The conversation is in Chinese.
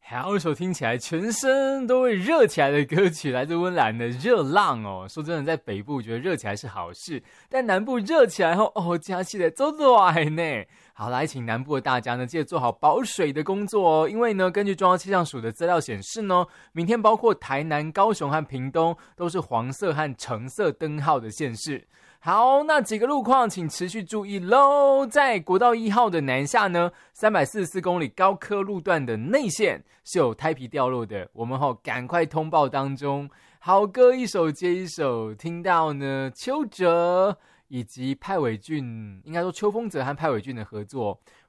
还有一首听起来全身都会热起来的歌曲，来自温岚的《热浪》哦。说真的，在北部觉得热起来是好事，但南部热起来后，加起来都热呢。好，来请南部的大家呢，记得做好保水的工作哦。因为呢，根据中央气象署的资料显示呢，明天包括台南、高雄和屏东都是黄色和橙色灯号的县市。好，那几个路况请持续注意咯。在国道1号的南下呢，344公里高科路段的内线是有胎皮掉落的，我们赶快通报当中。好歌一首接一首，听到呢邱泽以及派伟俊，应该说邱锋泽和派伟俊的合作，